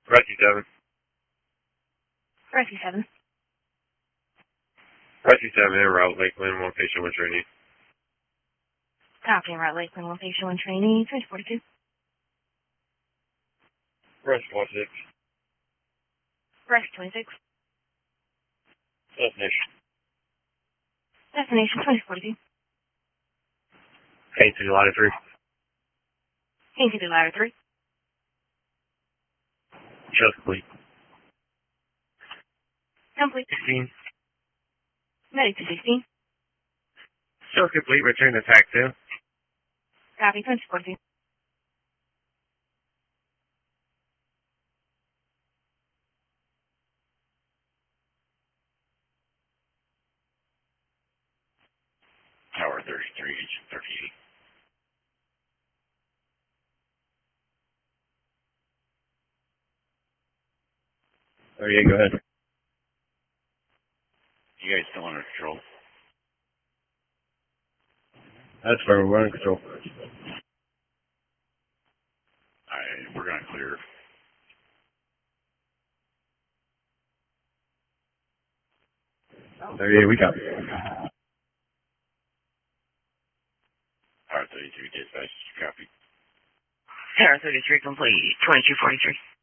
Rescue 7. Rescue 7. Rescue 7, en route, Lakeland, 1 patient, 1 trainee. Copy, en route, Lakeland, 1 patient, 1 trainee, 2042. Rescue 26. Rescue 26. Destination. Destination 2042. Haines City Ladder 3. Haines City Ladder 3. Show complete. Complete. 16. Medic to 16. Show complete, return to TAC 2. Copy, 2042. Tower 33, Agent 38. Oh yeah, go ahead. You guys still under control? That's where we're in control. Alright, we're gonna clear. Oh yeah, we got it. Tower 33, dispatch, copy. Tower 33 complete, 2243.